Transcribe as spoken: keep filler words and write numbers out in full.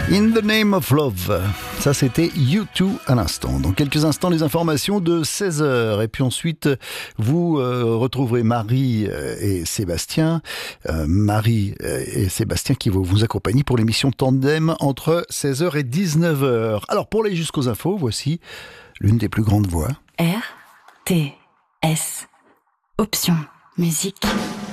In the Name of Love, ça c'était U deux à l'instant. Dans quelques instants, les informations de seize heures. Et puis ensuite, vous euh, retrouverez Marie euh, et Sébastien. Euh, Marie euh, et Sébastien qui vont vous accompagner pour l'émission Tandem entre seize heures et dix-neuf heures. Alors pour aller jusqu'aux infos, voici l'une des plus grandes voix. R T S Option Musique.